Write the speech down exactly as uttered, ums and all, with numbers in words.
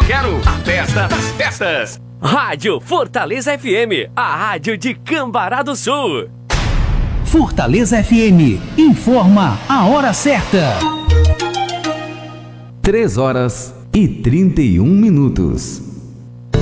quero a festa das festas. Rádio Fortaleza F M, a rádio de Cambará do Sul. Fortaleza F M, informa a hora certa. três horas e trinta e um minutos.